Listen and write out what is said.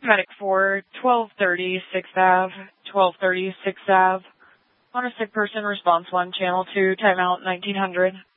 Medic 4, 1230 6th Ave, 1230 6th Ave. On a sick person, response 1, channel 2, timeout 1900.